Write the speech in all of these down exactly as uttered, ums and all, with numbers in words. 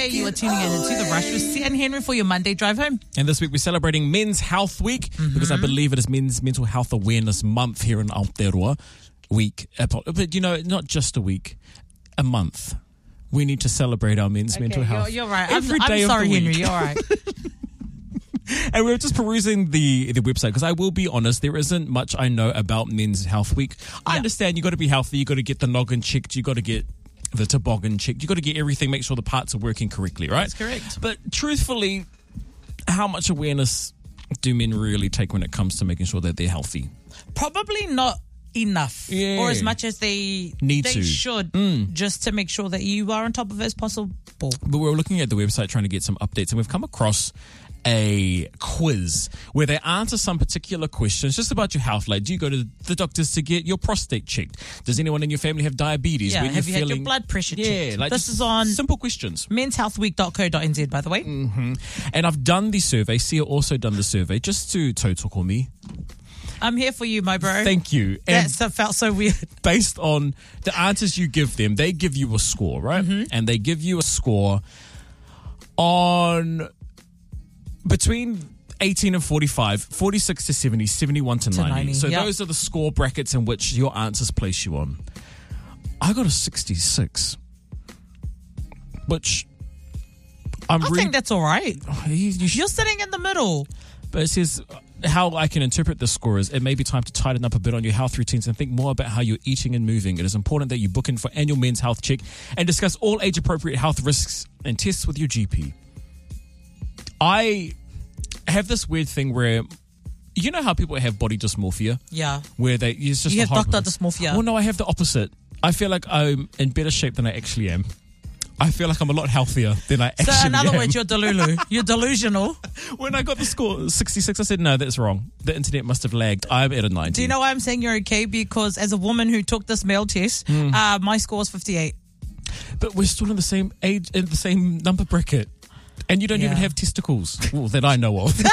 You are tuning in to The Rush with Sia and Henry for your Monday drive home. And this week we're celebrating Men's Health Week mm-hmm. because I believe it is Men's Mental Health Awareness Month here in Aotearoa. Week. But, you know, not just a week, a month. We need to celebrate our men's okay, mental health. You're, you're right. Every I'm, day I'm sorry, of the Henry. week. You're right. And we were just perusing the, the website because I will be honest, there isn't much I know about Men's Health Week. I yeah. understand you got to be healthy, you got to get the noggin checked, you got to get the toboggan checked, you got to get everything, make sure the parts are working correctly, right? That's correct. But truthfully, how much awareness do men really take when it comes to making sure that they're healthy? Probably not enough, yeah. or as much as they need they to. should, mm. just to make sure that you are on top of it as possible. But we're looking at the website trying to get some updates, and we've come across a quiz where they answer some particular questions just about your health. Like, do you go to the doctors to get your prostate checked? Does anyone in your family have diabetes? Yeah, when have you're you feeling, had your blood pressure yeah, checked? like this is on simple questions. men's health week dot co dot n z, by the way. Mm-hmm. And I've done the survey. Sia also done the survey just to tautoko me. I'm here for you, my bro. Thank you. And that felt so weird. Based on the answers you give them, they give you a score, right? Mm-hmm. And they give you a score on between eighteen and forty-five, forty-six to seventy, seventy-one to, to ninety. ninety. So yep. those are the score brackets in which your answers place you on. I got a sixty-six, which I'm I re- think that's all right. You, you sh- You're sitting in the middle. But it says how I can interpret this score is it may be time to tighten up a bit on your health routines and think more about how you're eating and moving. It is important that you book in for annual men's health check and discuss all age-appropriate health risks and tests with your G P. I have this weird thing where, you know how people have body dysmorphia? Yeah. Where they it's just you a have horrible, doctor dysmorphia. Well, no, I have the opposite. I feel like I'm in better shape than I actually am. I feel like I'm a lot healthier than I actually am. So in other am. words, you're delulu. You're delusional. When I got the score sixty-six, I said, no, that's wrong. The internet must have lagged. I'm at a ninety. Do you know why I'm saying you're okay? Because as a woman who took this male test, mm. uh, my score was fifty-eight. But we're still in the same age, in the same number bracket. And you don't yeah. even have testicles. Well, that I know of.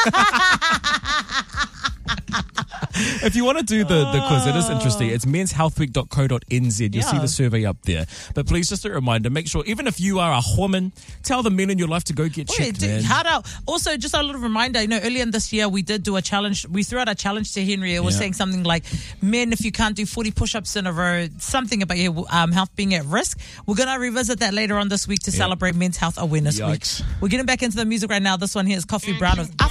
If you want to do the, the quiz, it is interesting. It's men's health week dot co dot n z. You'll yeah. see the survey up there. But please, just a reminder, make sure, even if you are a woman, tell the men in your life to go get Wait, checked, dude, man. How do, also, just a little reminder, you know, earlier in this year, we did do a challenge. We threw out a challenge to Henry. It was yeah. saying something like, men, if you can't do forty push-ups in a row, something about your um, health being at risk. We're going to revisit that later on this week to yeah. celebrate Men's Health Awareness Yikes. Week. We're getting back into the music right now. This one here is Coffee Brown with